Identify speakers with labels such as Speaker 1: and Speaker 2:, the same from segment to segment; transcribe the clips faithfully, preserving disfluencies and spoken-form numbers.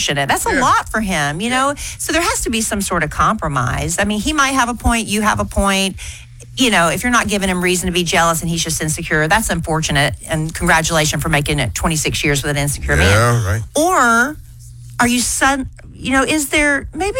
Speaker 1: disproportionate. That's a
Speaker 2: Yeah.
Speaker 1: lot for him, you know? So there has to be some sort of compromise. I mean, he might have a point, you have a point. You know, if you're not giving him reason to be jealous and he's just insecure, that's unfortunate. And congratulations for making it twenty-six years with an insecure man.
Speaker 2: Yeah, right.
Speaker 1: Or are you son, you know, is there maybe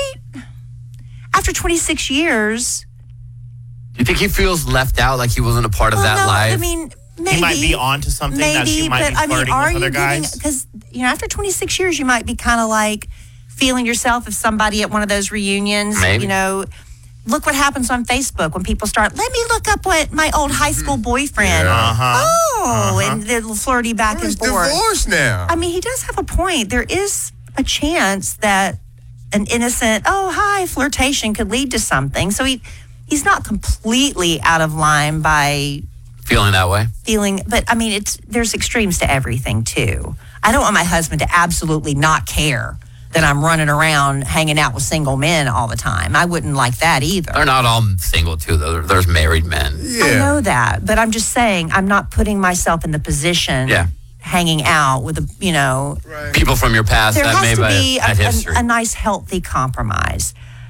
Speaker 1: after twenty-six years?
Speaker 3: Do you think he feels left out, like he wasn't a part of
Speaker 1: well,
Speaker 3: that
Speaker 1: no,
Speaker 3: life?
Speaker 1: I mean, maybe.
Speaker 4: He might be onto something
Speaker 1: maybe,
Speaker 4: that she might
Speaker 1: but,
Speaker 4: be
Speaker 1: I mean,
Speaker 4: flirting
Speaker 1: are
Speaker 4: with
Speaker 1: you
Speaker 4: other
Speaker 1: giving,
Speaker 4: guys.
Speaker 1: because, you know, after twenty-six years, you might be kind of like feeling yourself if somebody at one of those reunions,
Speaker 3: Maybe.
Speaker 1: you know, look what happens on Facebook when people start, let me look up what my old high school boyfriend.
Speaker 2: Yeah.
Speaker 4: Uh-huh.
Speaker 1: Oh,
Speaker 4: Uh-huh.
Speaker 1: and they're flirty back
Speaker 2: He's
Speaker 1: and forth.
Speaker 2: divorced now.
Speaker 1: I mean, he does have a point. There is a chance that an innocent, oh, hi, flirtation could lead to something. So he he's not completely out of line by
Speaker 3: Feeling that way?
Speaker 1: feeling, but I mean, it's there's extremes to everything too. I don't want my husband to absolutely not care that I'm running around hanging out with single men all the time. I wouldn't like that either.
Speaker 3: They're not all single, too, though. There's married men.
Speaker 2: yeah.
Speaker 1: I know that, but I'm just saying I'm not putting myself in the position
Speaker 3: Yeah.
Speaker 1: hanging out with a, you know,
Speaker 2: Right.
Speaker 3: People from your past
Speaker 1: there
Speaker 3: that
Speaker 1: has
Speaker 3: may
Speaker 1: to be
Speaker 3: have
Speaker 1: a,
Speaker 3: history.
Speaker 1: a, a nice, healthy compromise.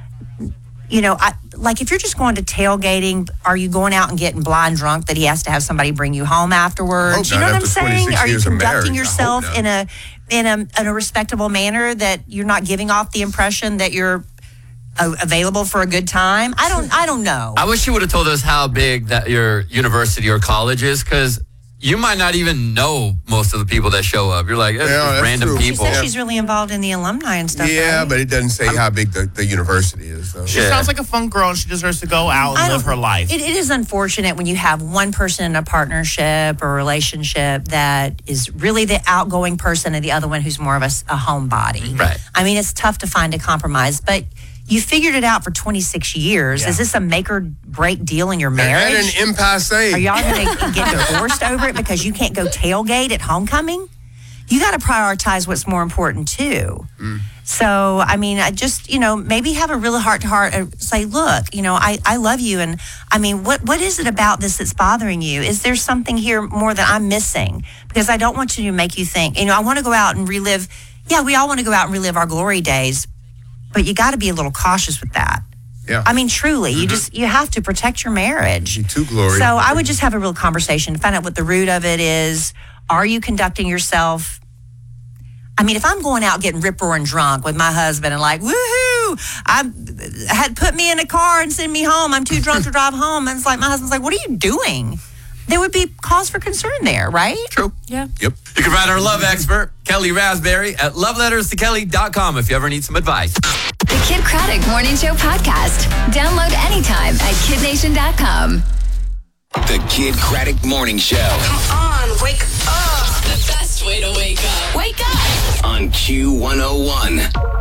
Speaker 1: You know, I, like if you're just going to tailgating, are you going out and getting blind drunk that he has to have somebody bring you home afterwards?
Speaker 2: hope
Speaker 1: You know
Speaker 2: not
Speaker 1: what I'm
Speaker 2: after
Speaker 1: saying?
Speaker 2: twenty-six
Speaker 1: Are you
Speaker 2: years of
Speaker 1: conducting
Speaker 2: marriage. I hope
Speaker 1: yourself
Speaker 2: not.
Speaker 1: in a in a in a respectable manner that you're not giving off the impression that you're uh, available for a good time? I don't. I don't know.
Speaker 3: I wish you would have told us how big that your university or college is, because you might not even know most of the people that show up. You're like, eh,
Speaker 2: Yeah,
Speaker 3: just
Speaker 2: that's
Speaker 3: random
Speaker 2: true.
Speaker 1: She
Speaker 3: people.
Speaker 1: says she's really involved in the alumni and stuff.
Speaker 2: Yeah,
Speaker 1: right?
Speaker 2: but it doesn't say how big the, the university is. So.
Speaker 4: She
Speaker 3: Yeah.
Speaker 4: sounds like a fun girl, and she deserves to go out
Speaker 1: I
Speaker 4: and live
Speaker 1: don't-
Speaker 4: her life.
Speaker 1: It, it is unfortunate when you have one person in a partnership or relationship that is really the outgoing person and the other one who's more of a, s- a homebody.
Speaker 3: Right.
Speaker 1: I mean, it's tough to find a compromise, but you figured it out for twenty-six years.
Speaker 4: Yeah.
Speaker 1: Is this a make or break deal in your
Speaker 2: At
Speaker 1: marriage?
Speaker 2: an impasse.
Speaker 1: Are y'all going to get divorced over it because you can't go tailgate at homecoming? You got to prioritize what's more important too.
Speaker 2: Mm.
Speaker 1: So, I mean, I just, you know, maybe have a real heart to heart and say, look, you know, I, I love you. And I mean, what what is it about this that's bothering you? Is there something here more that I'm missing? Because I don't want you to make you think, you know, I want to go out and relive. Yeah, we all want to go out and relive our glory days, but you got to be a little cautious with that.
Speaker 2: Yeah.
Speaker 1: I mean, truly, you just, you have to protect your marriage.
Speaker 2: Too glory.
Speaker 1: So I would just have a real conversation, find out what the root of it is. Are you conducting yourself? I mean, if I'm going out getting rip roaring drunk with my husband and like, woohoo, I had put me in a car and send me home. I'm too drunk to drive home. And it's like, my husband's like, what are you doing? There would be cause for concern there, right?
Speaker 3: True.
Speaker 1: Yeah.
Speaker 2: Yep.
Speaker 3: You can find our love expert, Kelly Raspberry, at love letters to kelly dot com if you ever need some advice.
Speaker 5: The Kid Craddock Morning Show podcast. Download anytime at kid nation dot com.
Speaker 6: The Kid Craddock Morning Show
Speaker 7: Come on, wake up. The best way to wake up. Wake up.
Speaker 6: on Q one oh one.